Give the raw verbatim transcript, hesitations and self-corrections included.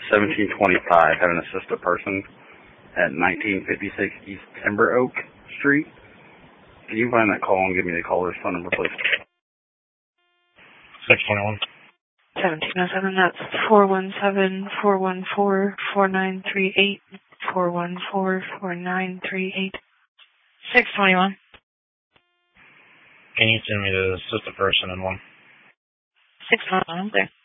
seventeen twenty-five, have an assist a person at nineteen fifty-six East Timber Oak Street. Can you find that call and give me the caller's phone number, please? six twenty-one. seventeen oh seven, that's four one seven, four one four, four nine three eight, four one four, four nine three eight. six twenty-one. Can you send me the assist a person in one? six twenty-one, there.